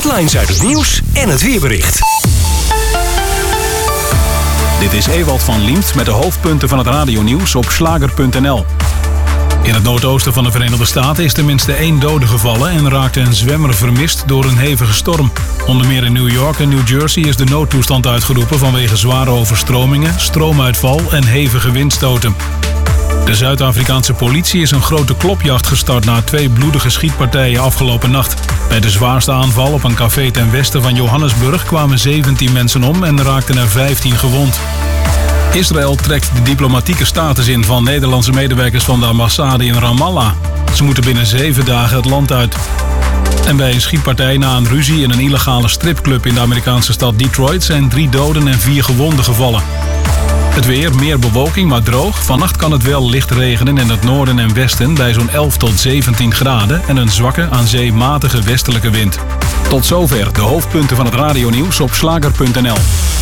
Headlines uit het nieuws en het weerbericht. Dit is Ewald van Liemt met de hoofdpunten van het radionieuws op slager.nl. In het noordoosten van de Verenigde Staten is tenminste 1 dode gevallen en raakte een zwemmer vermist door een hevige storm. Onder meer in New York en New Jersey is de noodtoestand uitgeroepen vanwege zware overstromingen, stroomuitval en hevige windstoten. De Zuid-Afrikaanse politie is een grote klopjacht gestart na 2 bloedige schietpartijen afgelopen nacht. Bij de zwaarste aanval op een café ten westen van Johannesburg kwamen 17 mensen om en raakten er 15 gewond. Israël trekt de diplomatieke status in van Nederlandse medewerkers van de ambassade in Ramallah. Ze moeten binnen 7 dagen het land uit. En bij een schietpartij na een ruzie in een illegale stripclub in de Amerikaanse stad Detroit zijn 3 doden en 4 gewonden gevallen. Het weer, meer bewolking, maar droog. Vannacht kan het wel licht regenen in het noorden en westen bij zo'n 11 tot 17 graden en een zwakke, aan zee matige westelijke wind. Tot zover de hoofdpunten van het radionieuws op slager.nl.